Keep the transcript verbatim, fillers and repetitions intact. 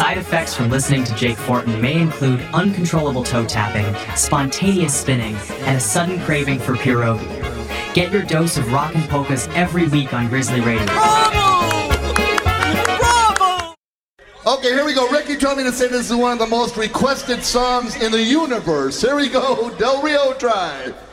Side effects from listening to Jake Fortin may include uncontrollable toe tapping, spontaneous spinning, and a sudden craving for pierogi. Get your dose of rock and polkas every week on Grizzly Radio. Bravo! Bravo! Okay, here we go. Ricky told me to say this is one of the most requested songs in the universe. Here we go. Del Rio Drive.